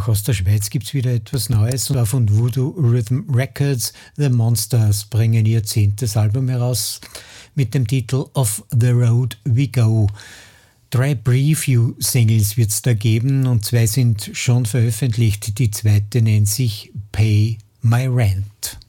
Auch aus der Schweiz gibt's wieder etwas Neues, und zwar von Voodoo Rhythm Records. The Monsters bringen ihr 10. Album heraus mit dem Titel Of the Road We Go. 3 Preview-Singles wird's da geben und 2 sind schon veröffentlicht. Die zweite nennt sich Pay My Rent.